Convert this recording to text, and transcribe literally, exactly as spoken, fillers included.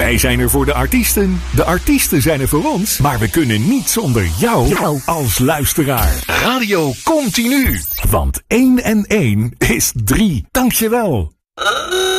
Wij zijn er voor de artiesten, de artiesten zijn er voor ons, maar we kunnen niet zonder jou, jou. als luisteraar. Radio Continu, want één en één is drie. Dankjewel.